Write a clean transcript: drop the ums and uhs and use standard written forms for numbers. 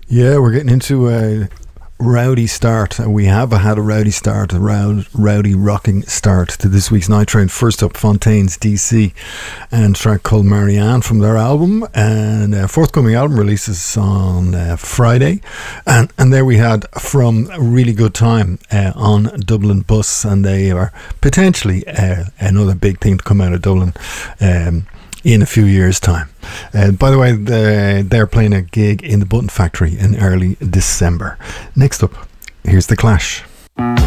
Yeah, we're getting into a rowdy start. We have had a rowdy start, a rowdy rocking start to this week's Night Train. First up, Fontaines DC and a track called Marianne from their album, and forthcoming album releases on Friday. And there we had From Really Good Time on Dublin Bus, and they are potentially another big thing to come out of Dublin in a few years' time. By the way, they're playing a gig in the Button Factory in early December. Next up, here's The Clash.